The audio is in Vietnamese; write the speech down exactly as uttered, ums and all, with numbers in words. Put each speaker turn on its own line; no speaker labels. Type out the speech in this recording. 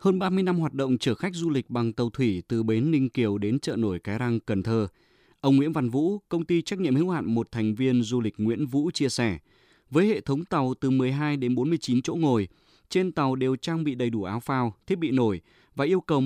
Hơn ba mươi năm hoạt động chở khách du lịch bằng tàu thủy từ bến Ninh Kiều đến chợ nổi Cái Răng, Cần Thơ, ông Nguyễn Văn Vũ, công ty trách nhiệm hữu hạn một thành viên du lịch Nguyễn Vũ chia sẻ, với hệ thống tàu từ mười hai đến bốn mươi chín chỗ ngồi, trên tàu đều trang bị đầy đủ áo phao, thiết bị nổi và yêu cầu